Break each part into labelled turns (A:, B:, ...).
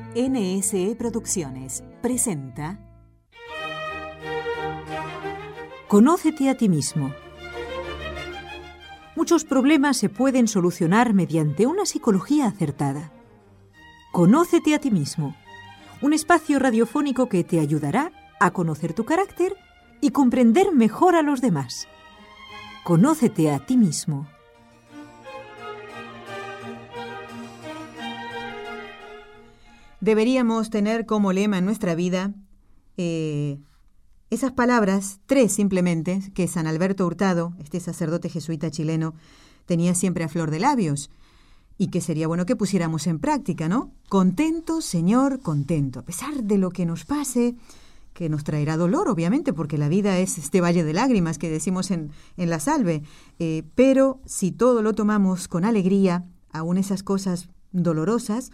A: NSE Producciones presenta Conócete a ti mismo. Muchos problemas se pueden solucionar mediante una psicología acertada. Conócete a ti mismo. Un espacio radiofónico que te ayudará a conocer tu carácter y comprender mejor a los demás. Conócete a ti mismo.
B: Deberíamos tener como lema en nuestra vida esas palabras, 3 simplemente, que San Alberto Hurtado, este sacerdote jesuita chileno, tenía siempre a flor de labios y que sería bueno que pusiéramos en práctica, ¿no? Contento, Señor, contento. A pesar de lo que nos pase, que nos traerá dolor, obviamente, porque la vida es este valle de lágrimas que decimos en la salve. Pero si todo lo tomamos con alegría, aún esas cosas dolorosas,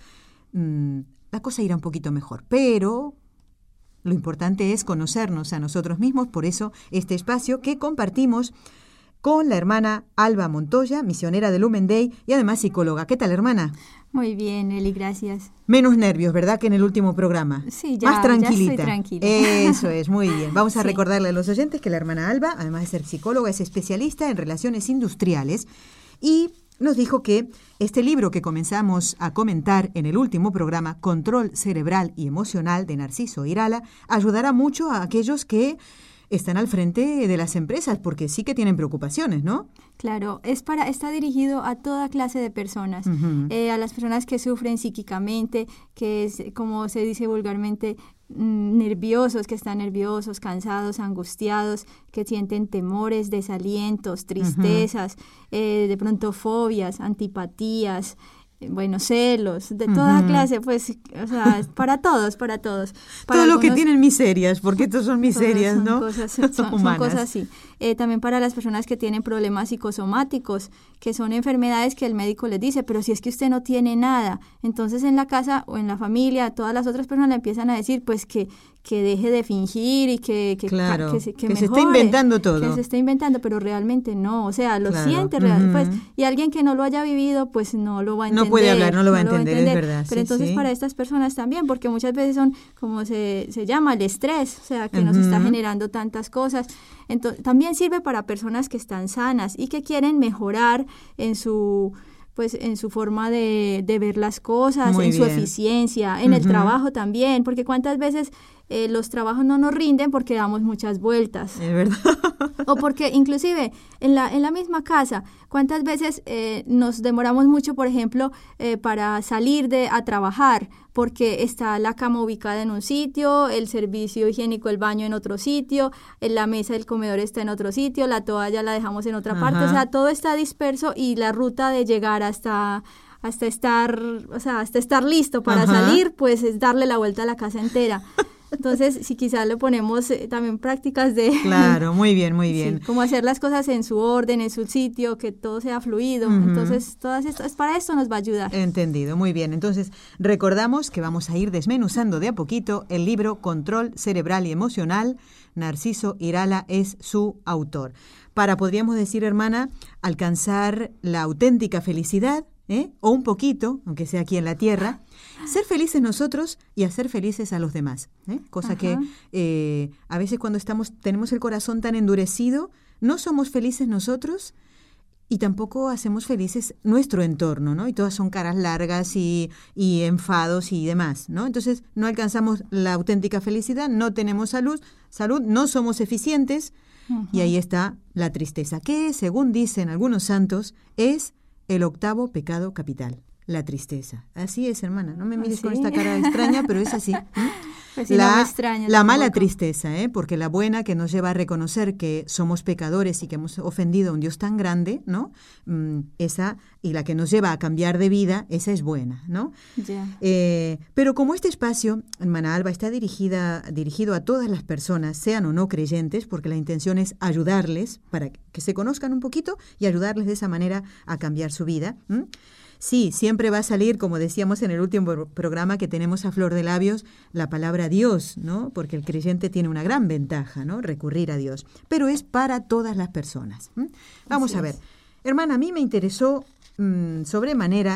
B: la cosa irá un poquito mejor. Pero lo importante es conocernos a nosotros mismos, por eso este espacio que compartimos con la hermana Alba Montoya, misionera de Lumen Day y además psicóloga. ¿Qué tal, hermana?
C: Muy bien, Eli, gracias.
B: Menos nervios, ¿verdad?, que en el último programa.
C: Sí, ya,
B: más tranquilita.
C: Ya estoy tranquila.
B: Eso es, muy bien. Vamos a
C: Sí.
B: recordarle a los oyentes que la hermana Alba, además de ser psicóloga, es especialista en relaciones industriales y nos dijo que este libro que comenzamos a comentar en el último programa, Control Cerebral y Emocional, de Narciso Irala, ayudará mucho a aquellos que están al frente de las empresas, porque sí que tienen preocupaciones, ¿no?
C: Claro, está dirigido a toda clase de personas, a las personas que sufren psíquicamente, que es, como se dice vulgarmente, nerviosos, que están nerviosos, cansados, angustiados, que sienten temores, desalientos, tristezas, de pronto fobias, antipatías, celos, de toda clase, pues, o sea, para todos. Para
B: todo
C: algunos,
B: lo que tienen miserias, porque estos son miserias, ¿no?
C: Son cosas así. También para las personas que tienen problemas psicosomáticos, que son enfermedades que el médico les dice, pero si es que usted no tiene nada, entonces en la casa o en la familia, todas las otras personas le empiezan a decir, pues, que deje de fingir y que
B: mejore,
C: se
B: está inventando todo.
C: Que se está inventando, pero realmente no, o sea, lo
B: Claro.
C: siente, pues, y alguien que no lo haya vivido, pues no lo va a entender.
B: No puede hablar, no lo va a entender, es verdad.
C: Pero
B: sí,
C: entonces
B: sí.
C: para estas personas también, porque muchas veces son, como se llama, el estrés, o sea, que nos está generando tantas cosas. Entonces, también sirve para personas que están sanas y que quieren mejorar en su forma de ver las cosas,
B: Muy
C: en su
B: bien.
C: eficiencia, en el trabajo también, porque cuántas veces los trabajos no nos rinden porque damos muchas vueltas.
B: Es verdad.
C: O porque inclusive en la misma casa, cuántas veces nos demoramos mucho, por ejemplo, para salir a trabajar, porque está la cama ubicada en un sitio, el servicio higiénico, el baño en otro sitio, la mesa del comedor está en otro sitio, la toalla la dejamos en otra parte, o sea, todo está disperso y la ruta de llegar hasta estar listo para salir, pues es darle la vuelta a la casa entera. Entonces, si quizás le ponemos también prácticas de...
B: Claro, muy bien, muy bien.
C: Sí, como hacer las cosas en su orden, en su sitio, que todo sea fluido. Entonces, para esto nos va a ayudar.
B: Entendido, muy bien. Entonces, recordamos que vamos a ir desmenuzando de a poquito el libro Control Cerebral y Emocional. Narciso Irala es su autor. Para, podríamos decir, hermana, alcanzar la auténtica felicidad, o un poquito, aunque sea aquí en la tierra, ser felices nosotros y hacer felices a los demás, cosa que a veces cuando tenemos el corazón tan endurecido, no somos felices nosotros y tampoco hacemos felices nuestro entorno, ¿no? Y todas son caras largas y enfados y demás, ¿no? Entonces no alcanzamos la auténtica felicidad, no tenemos salud, no somos eficientes y ahí está la tristeza, que según dicen algunos santos es el 8º pecado capital, la tristeza. Así es, hermana. No me mires con esta cara extraña, pero es así.
C: Pues sí, no me extraña
B: la mala
C: tampoco.
B: tristeza, porque la buena, que nos lleva a reconocer que somos pecadores y que hemos ofendido a un Dios tan grande, ¿no? Esa, y la que nos lleva a cambiar de vida, esa es buena, ¿no?
C: Ya.
B: Pero como este espacio, hermana Alba, está dirigido a todas las personas, sean o no creyentes, porque la intención es ayudarles para que se conozcan un poquito y ayudarles de esa manera a cambiar su vida. Sí, siempre va a salir, como decíamos en el último programa, que tenemos a flor de labios la palabra Dios, ¿no? Porque el creyente tiene una gran ventaja, ¿no? Recurrir a Dios. Pero es para todas las personas. Vamos a ver. Hermana, a mí me interesó sobremanera